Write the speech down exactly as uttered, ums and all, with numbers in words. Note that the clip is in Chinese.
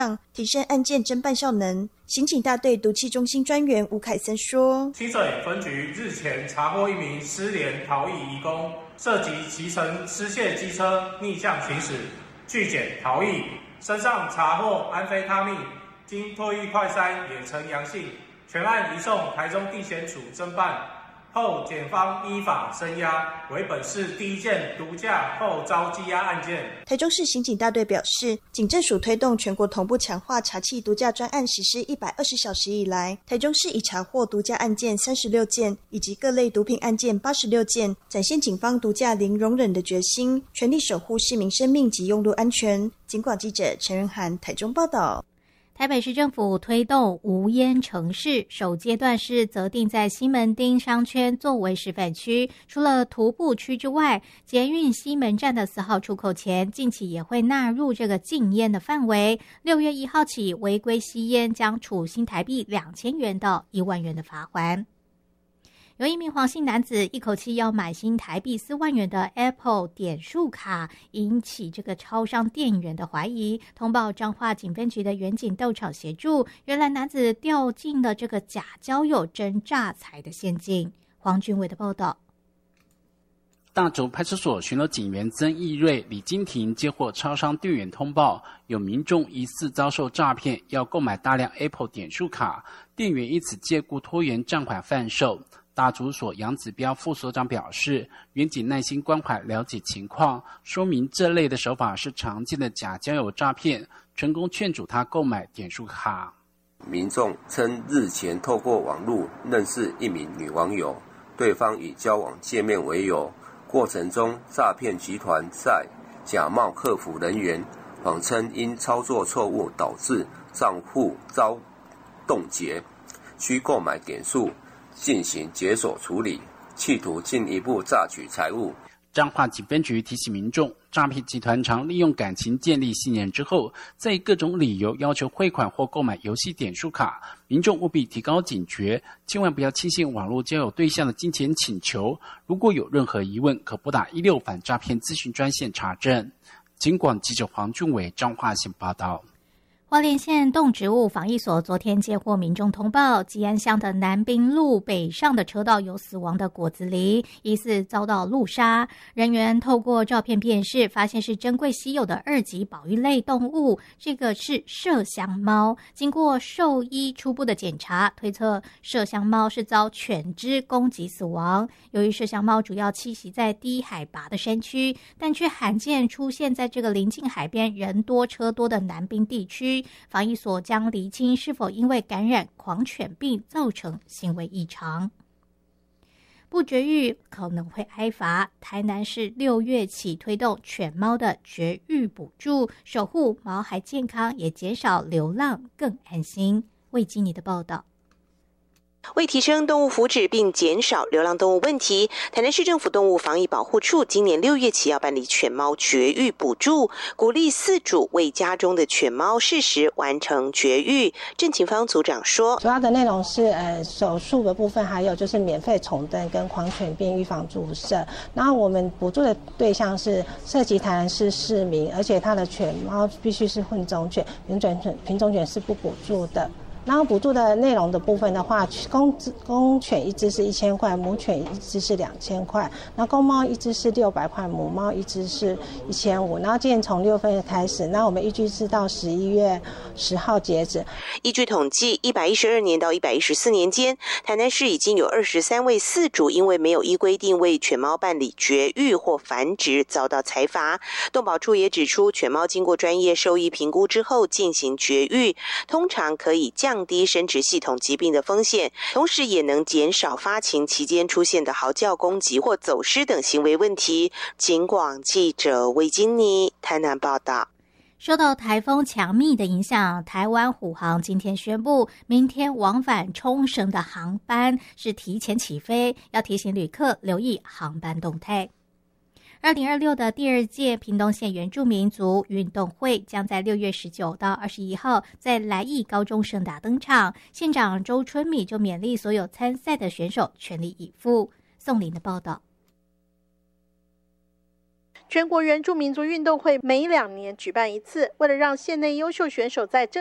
提升案件侦办效能。刑警大队毒气中心专员吴凯森说， 清水分局日前查获一名失联逃逸移工，涉及骑乘失窃机车逆向行驶，拒检逃逸，身上查获安非他命，经唾液快筛也呈阳性，全案移送台中地检署侦办。后检方依法声押，为本市第一件毒驾后遭羁押案件。 台中市刑警大队表示，警政署推动全国同步强化查缉毒驾专案实施一百二十小时以来，台中市已查获毒驾案件三十六件，以及各类毒品案件八十六件，展现警方毒驾零容忍的决心，全力守护市民生命及用路安全。警广记者陈仁涵台中报道。 台北市政府推动无烟城市，首阶段是择定在西门町商圈作为示范区。除了徒步区之外，捷运西门站的四号出口前近期也会纳入这个禁烟的范围。六月一号起，违规吸烟将处新台币两千元到一万元的罚锾。有一名黄姓男子一口气要买新台币四万元的 Apple 点数卡，引起这个超商店员的怀疑。通报彰化警分局的员警到场协助，原来男子掉进了这个假交友真诈财的陷阱。黄俊伟的报道。 大竹派出所巡逻警员曾义瑞、李金婷接获超商店员通报，有民众疑似遭受诈骗，要购买大量 Apple 点数卡，店员因此借故拖延账款贩售。大竹所杨子彪副所长表示，员警耐心关怀了解情况，说明这类的手法是常见的假交友诈骗，成功劝阻他购买点数卡。 民众称日前透过网络认识一名女网友，对方以交往见面为由，过程中诈骗集团在假冒客服人员，谎称因操作错误导致账户遭冻结，需购买点数进行解锁处理，企图进一步榨取财物。 彰化警分局提醒民众，诈骗集团常利用感情建立信任之后，再以各种理由要求汇款或购买游戏点数卡，民众务必提高警觉，千万不要轻信网络交友对象的金钱请求。如果有任何疑问，可拨打一六反诈骗咨询专线查证。警广记者黄俊伟彰化县报道。 花莲县动植物防疫所昨天接获民众通报，吉安乡的南滨路北上的车道有死亡的果子狸，疑似遭到路杀。人员透过照片辨识，发现是珍贵稀有的二级保育类动物，这个是麝香猫。经过兽医初步的检查，推测麝香猫是遭犬只攻击死亡。由于麝香猫主要栖息在低海拔的山区，但却罕见出现在这个临近海边人多车多的南滨地区。防疫所将厘清是否因为感染狂犬病造成行为异常。不绝育可能会挨罚。台南市六月起推动犬猫的绝育补助，守护毛孩健康，也减少流浪，更安心。魏基尼的报道。 为提升动物福祉并减少流浪动物问题，台南市政府动物防疫保护处今年六月起要办理犬猫绝育补助，鼓励饲主为家中的犬猫适时完成绝育。郑晴芳组长说， 主要的内容是呃手术的部分，还有就是免费重登跟狂犬病预防注射。然后我们补助的对象是涉及台南市市民，而且它的犬猫必须是混种犬，品种犬品种犬是不补助的。然后补助的内容的部分的话，公公犬一只是一千块，母犬一只是两千块，然后公猫一只是六百块，母猫一只是一千五。然后今年从六月开始，那我们预计是到十一月十号截止。 依据统计，一百一十二年到一百一十四年间，台南市已经有二十三位饲主因为没有依规定为犬猫办理绝育或繁殖遭到裁罚。动保处也指出，犬猫经过专业兽医评估之后进行绝育，通常可以降降低生殖系统疾病的风险，同时也能减少发情期间出现的嚎叫、攻击或走失等行为问题。警广记者魏金妮台南报道。 受到台风强密的影响，台湾虎航今天宣布，明天往返冲绳的航班是提前起飞，要提醒旅客留意航班动态。二零二六的第二届屏东县原住民族运动会将在六月十九到二十一号在来义高中盛大登场。县长周春米就勉励所有参赛的选手全力以赴。宋林的报道。 全国原住民族运动会每两年举办一次，为了让县内优秀选手在